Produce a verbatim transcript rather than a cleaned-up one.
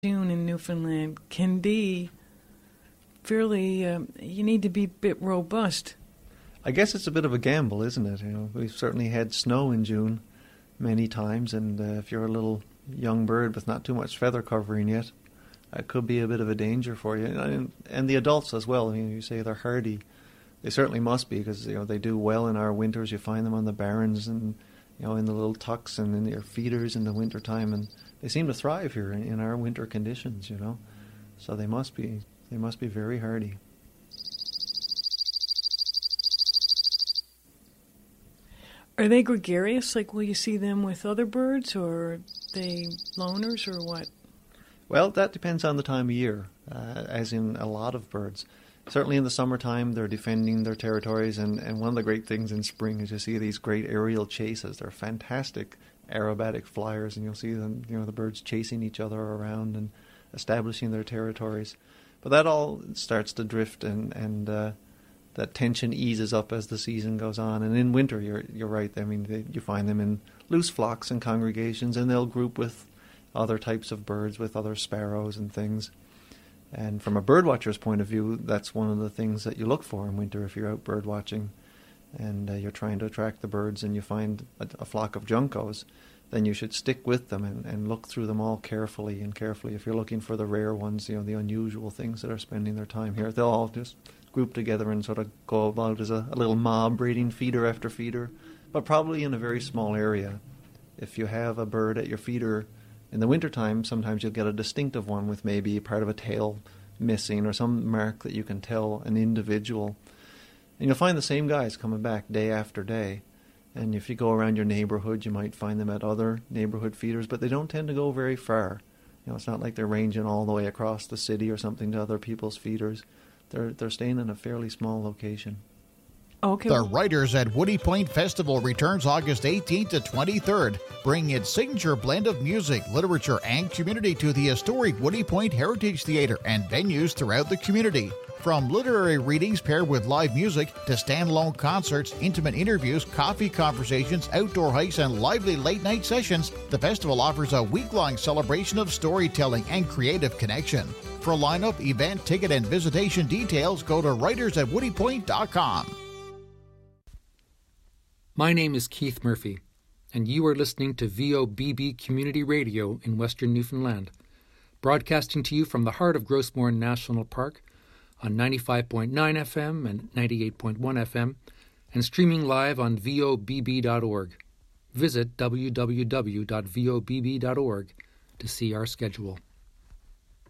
June in Newfoundland can be fairly, um, you need to be a bit robust. I guess it's a bit of a gamble, isn't it? You know, we've certainly had snow in June many times, and uh, if you're a little young bird with not too much feather covering yet, it could be a bit of a danger for you. And, and the adults as well. I mean, you say they're hardy. They certainly must be, because you know they do well in our winters. You find them on the barrens and you know in the little tucks and in their feeders in the wintertime, and they seem to thrive here in, in our winter conditions. You know, so they must be they must be very hardy. Are they gregarious? Like, will you see them with other birds, or are they loners, or what? Well, that depends on the time of year, uh, as in a lot of birds. Certainly in the summertime, they're defending their territories, and, and one of the great things in spring is you see these great aerial chases. They're fantastic aerobatic flyers, and you'll see them, you know, the birds chasing each other around and establishing their territories. But that all starts to drift, and, and uh, that tension eases up as the season goes on. And in winter, you're you're right. I mean, they, you find them in loose flocks and congregations, and they'll group with other types of birds, with other sparrows and things. And from a birdwatcher's point of view, that's one of the things that you look for in winter if you're out bird watching and uh, you're trying to attract the birds and you find a, a flock of juncos, then you should stick with them and, and look through them all carefully and carefully. If you're looking for the rare ones, you know, the unusual things that are spending their time here, they'll all just group together and sort of go about as a, a little mob, breeding feeder after feeder, but probably in a very small area. If you have a bird at your feeder in the wintertime, sometimes you'll get a distinctive one with maybe part of a tail missing or some mark that you can tell an individual. And you'll find the same guys coming back day after day. And if you go around your neighborhood, you might find them at other neighborhood feeders, but they don't tend to go very far. You know, it's not like they're ranging all the way across the city or something to other people's feeders. They're they're staying in a fairly small location. Okay. The Writers at Woody Point Festival returns August eighteenth to twenty-third, bringing its signature blend of music, literature, and community to the historic Woody Point Heritage Theatre and venues throughout the community. From literary readings paired with live music to standalone concerts, intimate interviews, coffee conversations, outdoor hikes, and lively late-night sessions, the festival offers a week-long celebration of storytelling and creative connection. For lineup, event, ticket, and visitation details, go to writers at woody point dot com. My name is Keith Murphy, and you are listening to V O B B Community Radio in Western Newfoundland, broadcasting to you from the heart of Grossmore National Park on ninety-five point nine F M and ninety-eight point one F M, and streaming live on V O B B dot org. Visit w w w dot v o b b dot org to see our schedule.